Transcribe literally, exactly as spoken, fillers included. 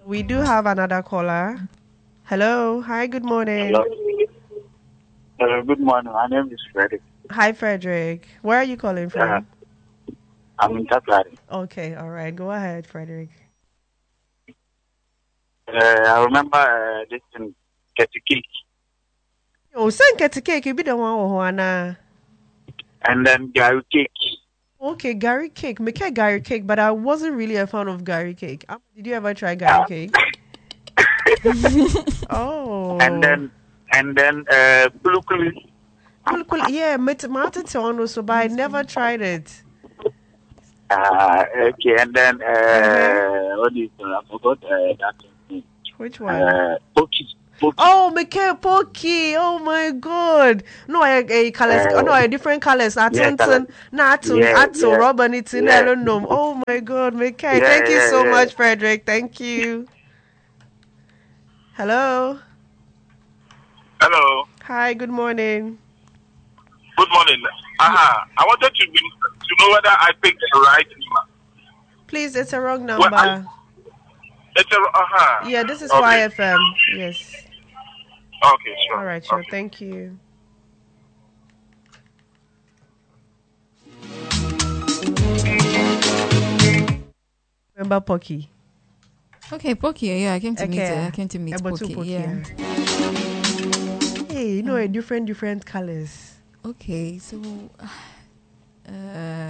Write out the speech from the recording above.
We do have another caller. Hello. Hi, good morning. Hello. Hello, good morning. My name is Frederick. Hi, Frederick. Where are you calling from? Uh, I'm in Taplari. Okay, all right. Go ahead, Frederick. Uh, I remember uh, this in Ketikik. Oh, send get cake. You be the one who wanna. And then Gary Cake. Okay, Gary cake. Make a Gary cake, but I wasn't really a fan of Gary cake. Um, Did you ever try Gary cake? Oh. And then, and then, uh, Kulukuli. Cool, cool. Yeah, met Martin so but I never tried it. Uh, okay, and then, uh, Uh-huh. what is it? I forgot uh, that thing. Which one? Uh, Pokey. Pokey. Oh, Mickey Pokey. Oh my god. No, I a colors. Uh, oh, no, I different colors. yeah, Attention, colors. not to Yeah, add to yeah, Robin. It's in yeah. no. Oh my god, Mickey. Yeah, Thank you yeah, so yeah. much, Frederick. Thank you. Hello. Hello. Hi. Good morning. Good morning. Uh-huh. I wanted to be, to know whether I picked the right number. Please, it's a wrong number. Well, I, it's a, uh-huh. Yeah, this is Okay. Y F M. Yes. Okay, sure. All right, sure. Okay. Thank you. Remember Pocky? Okay, Pocky. Yeah, I came to meet. Okay. Uh, I came to meet About Pocky. Pocky, Yeah. Hey, you know, a different different colors. Okay, so uh,